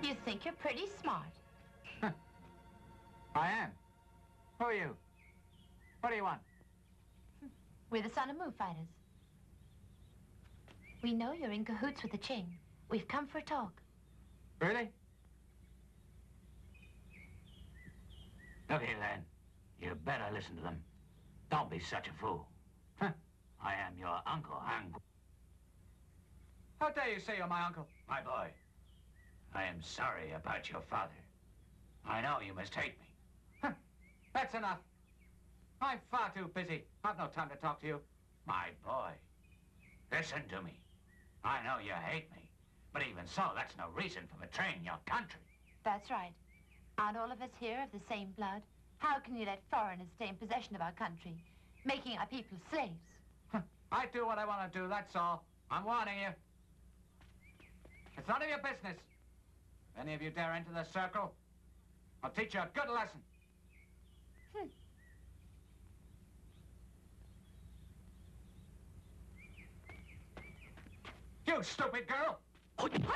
You think you're pretty smart. I am. Who are you? What do you want? We're the Sun and Moon Fighters. We know you're in cahoots with the Qing. We've come for a talk. Really? Look here, then. You better listen to them. Don't be such a fool. Huh. I am your uncle, Han. How dare you say you're my uncle? My boy, I am sorry about your father. I know you must hate me. That's enough. I'm far too busy. I've no time to talk to you. My boy, listen to me. I know you hate me, but even so, that's no reason for betraying your country. That's right. Aren't all of us here of the same blood? How can you let foreigners stay in possession of our country, making our people slaves? I do what I want to do, that's all. I'm warning you. It's none of your business. If any of you dare enter the circle, I'll teach you a good lesson. You stupid girl!